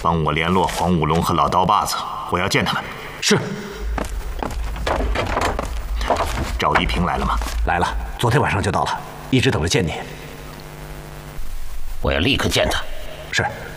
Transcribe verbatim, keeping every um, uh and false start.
帮我联络黄武龙和老刀把子，我要见他们。 是。 赵一平来了吗？ 来了，昨天晚上就到了，一直等着见你。 我要立刻见他。 是。